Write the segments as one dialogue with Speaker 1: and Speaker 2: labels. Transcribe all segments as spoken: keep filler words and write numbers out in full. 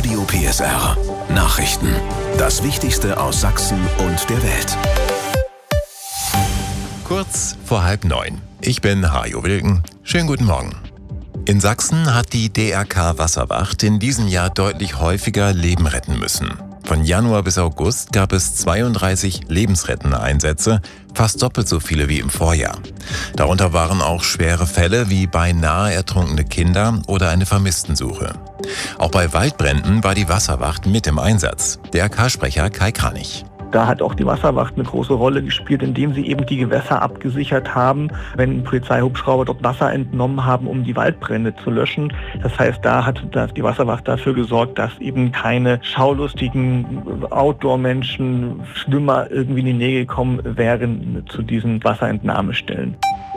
Speaker 1: Radio P S R. Nachrichten. Das Wichtigste aus Sachsen und der Welt.
Speaker 2: Kurz vor halb neun. Ich bin Hajo Wilken. Schönen guten Morgen. In Sachsen hat die D R K Wasserwacht in diesem Jahr deutlich häufiger Leben retten müssen. Von Januar bis August gab es zweiunddreißig lebensrettende Einsätze, fast doppelt so viele wie im Vorjahr. Darunter waren auch schwere Fälle wie beinahe ertrunkene Kinder oder eine Vermisstensuche. Auch bei Waldbränden war die Wasserwacht mit im Einsatz. D R K-Sprecher Kai Kranich.
Speaker 3: Da hat auch die Wasserwacht eine große Rolle gespielt, indem sie eben die Gewässer abgesichert haben, wenn Polizeihubschrauber dort Wasser entnommen haben, um die Waldbrände zu löschen. Das heißt, da hat die Wasserwacht dafür gesorgt, dass eben keine schaulustigen Outdoor-Menschen, Schwimmer irgendwie in die Nähe gekommen wären zu diesen Wasserentnahmestellen.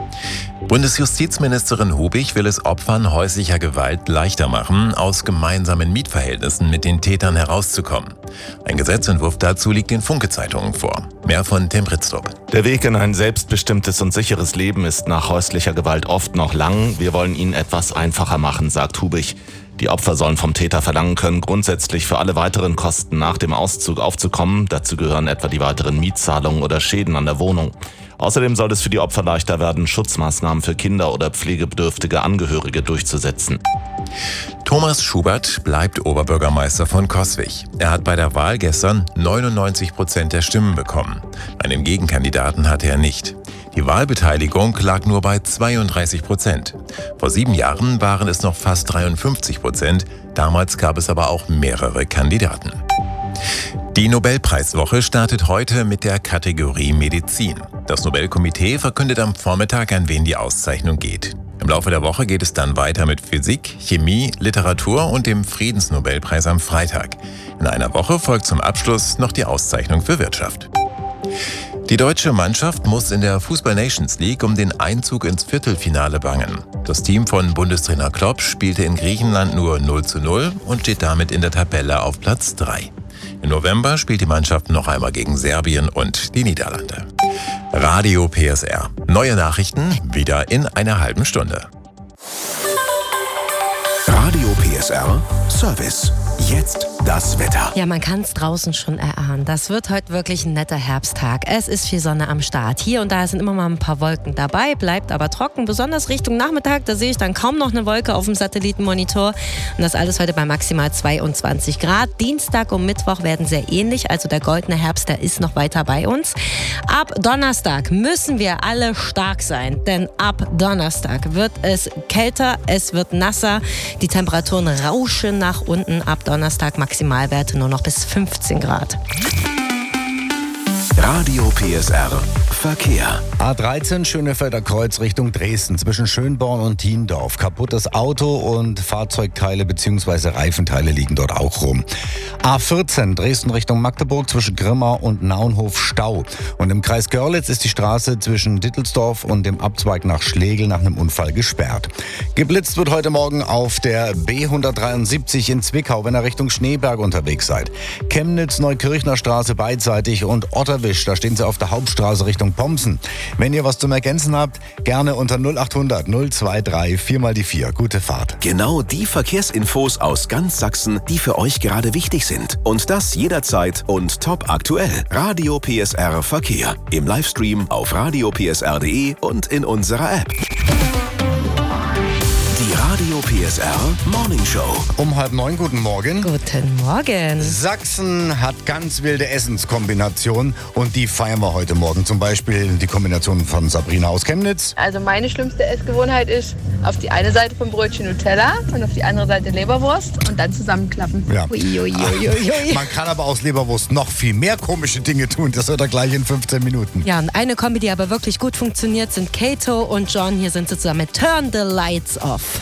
Speaker 2: Bundesjustizministerin Hubig will es Opfern häuslicher Gewalt leichter machen, aus gemeinsamen Mietverhältnissen mit den Tätern herauszukommen. Ein Gesetzentwurf dazu liegt den Funke-Zeitungen vor. Mehr von Tim Britztrup.
Speaker 4: Der Weg in ein selbstbestimmtes und sicheres Leben ist nach häuslicher Gewalt oft noch lang. Wir wollen ihn etwas einfacher machen, sagt Hubig. Die Opfer sollen vom Täter verlangen können, grundsätzlich für alle weiteren Kosten nach dem Auszug aufzukommen. Dazu gehören etwa die weiteren Mietzahlungen oder Schäden an der Wohnung. Außerdem soll es für die Opfer leichter werden, Schutzmaßnahmen für Kinder oder pflegebedürftige Angehörige durchzusetzen.
Speaker 2: Thomas Schubert bleibt Oberbürgermeister von Coswig. Er hat bei der Wahl gestern neunundneunzig Prozent der Stimmen bekommen. Einen Gegenkandidaten hatte er nicht. Die Wahlbeteiligung lag nur bei zweiunddreißig Prozent. Vor sieben Jahren waren es noch fast dreiundfünfzig Prozent. Damals gab es aber auch mehrere Kandidaten. Die Nobelpreiswoche startet heute mit der Kategorie Medizin. Das Nobelkomitee verkündet am Vormittag, an wen die Auszeichnung geht. Im Laufe der Woche geht es dann weiter mit Physik, Chemie, Literatur und dem Friedensnobelpreis am Freitag. In einer Woche folgt zum Abschluss noch die Auszeichnung für Wirtschaft. Die deutsche Mannschaft muss in der Fußball-Nations League um den Einzug ins Viertelfinale bangen. Das Team von Bundestrainer Klopp spielte in Griechenland nur null zu null und steht damit in der Tabelle auf Platz drei. Im November spielt die Mannschaft noch einmal gegen Serbien und die Niederlande. Radio P S R. Neue Nachrichten wieder in einer halben Stunde.
Speaker 1: Radio P S R Service. Jetzt das Wetter.
Speaker 5: Ja, man kann es draußen schon erahnen. Das wird heute wirklich ein netter Herbsttag. Es ist viel Sonne am Start. Hier und da sind immer mal ein paar Wolken dabei, bleibt aber trocken. Besonders Richtung Nachmittag, da sehe ich dann kaum noch eine Wolke auf dem Satellitenmonitor. Und das alles heute bei maximal zweiundzwanzig Grad. Dienstag und Mittwoch werden sehr ähnlich. Also der goldene Herbst, der ist noch weiter bei uns. Ab Donnerstag müssen wir alle stark sein. Denn ab Donnerstag wird es kälter, es wird nasser. Die Temperaturen rauschen nach unten. Ab Donnerstag Maximalwerte nur noch bis fünfzehn Grad.
Speaker 1: Radio P S R Verkehr.
Speaker 6: A dreizehn Schönefelder Kreuz Richtung Dresden zwischen Schönborn und Thiendorf. Kaputtes Auto und Fahrzeugteile bzw. Reifenteile liegen dort auch rum. A vierzehn Dresden Richtung Magdeburg zwischen Grimma und Naunhof Stau. Und im Kreis Görlitz ist die Straße zwischen Dittelsdorf und dem Abzweig nach Schlegel nach einem Unfall gesperrt. Geblitzt wird heute Morgen auf der B hundertdreiundsiebzig in Zwickau, wenn ihr Richtung Schneeberg unterwegs seid. Chemnitz-Neukirchner Straße beidseitig und Otterwisch, da stehen sie auf der Hauptstraße Richtung Pomsen. Wenn ihr was zum Ergänzen habt, gerne unter null acht hundert null zwei drei vier mal die vier. Gute Fahrt.
Speaker 1: Genau die Verkehrsinfos aus ganz Sachsen, die für euch gerade wichtig sind. Und das jederzeit und top aktuell. Radio P S R Verkehr. Im Livestream auf radio p s r punkt d e und in unserer App. Die Radio P S R Morning Show.
Speaker 6: Um halb neun, guten Morgen.
Speaker 5: Guten Morgen.
Speaker 6: Sachsen hat ganz wilde Essenskombinationen und die feiern wir heute Morgen. Zum Beispiel die Kombination von Sabrina aus Chemnitz.
Speaker 7: Also meine schlimmste Essgewohnheit ist, auf die eine Seite vom Brötchen Nutella und auf die andere Seite Leberwurst und dann zusammenklappen.
Speaker 6: Ja.
Speaker 5: Ui, ui, ui, ui.
Speaker 6: Man kann aber aus Leberwurst noch viel mehr komische Dinge tun. Das hört er gleich in fünfzehn Minuten.
Speaker 5: Ja, und eine Kombi, die aber wirklich gut funktioniert, sind Kato und John. Hier sind sie zusammen mit Turn the Lights Off.